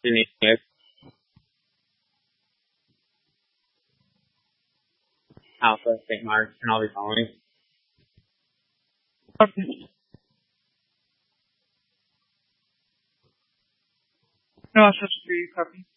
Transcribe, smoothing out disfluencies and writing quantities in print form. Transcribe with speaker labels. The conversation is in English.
Speaker 1: Denise Smith. Alpha St. Mark, and I'll be following.
Speaker 2: Okay. No access for you, copy.